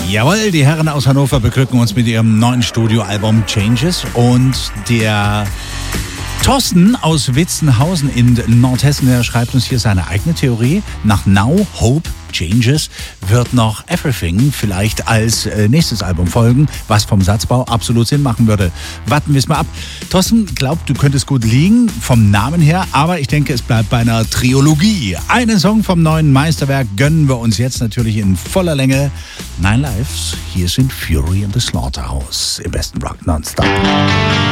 Jawohl, die Herren aus Hannover beglücken uns mit ihrem neuen Studioalbum Changes und der Thorsten aus Witzenhausen in Nordhessen, der schreibt uns hier seine eigene Theorie. Nach Now, Hope, Changes wird noch Everything vielleicht als nächstes Album folgen, was vom Satzbau absolut Sinn machen würde. Warten wir es mal ab. Thorsten glaubt, du könntest gut liegen vom Namen her, aber ich denke, es bleibt bei einer Trilogie. Einen Song vom neuen Meisterwerk gönnen wir uns jetzt natürlich in voller Länge. 9 Lives, hier sind Fury in the Slaughterhouse im besten Rock Nonstop.